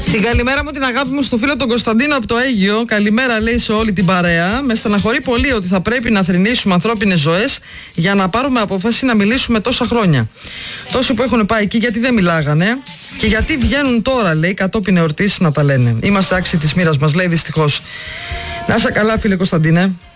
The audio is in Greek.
Την καλημέρα μου, την αγάπη μου στο φίλο τον Κωνσταντίνο από το Αίγυο. Καλημέρα, λέει, σε όλη την παρέα. Με στεναχωρεί πολύ ότι θα πρέπει να θρηνήσουμε ανθρώπινες ζωές για να πάρουμε απόφαση να μιλήσουμε τόσα χρόνια. Τόσοι που έχουν πάει εκεί, γιατί δεν μιλάγανε και γιατί βγαίνουν τώρα, λέει, κατόπιν εορτής να τα λένε. Είμαστε άξιοι της μοίρας μας, λέει, δυστυχώς. Να είσαι καλά, φίλε Κωνσταντίνε.